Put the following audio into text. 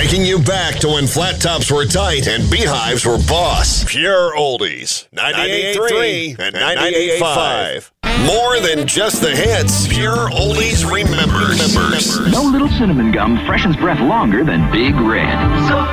Taking you back to when flat tops were tight and beehives were boss. Pure oldies. 98.3 and 98.5. More than just the hits. Pure oldies remembers. No little cinnamon gum freshens breath longer than Big Red. So